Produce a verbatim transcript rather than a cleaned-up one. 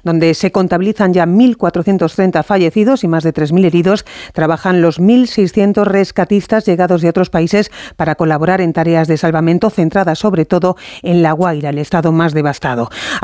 donde se contabilizan ya mil cuatrocientos treinta fallecidos y más de tres mil heridos, trabajan los mil seiscientos rescatistas llegados de otros países para colaborar en tareas de salvamento centradas sobre todo en La Guaira, el estado más devastado.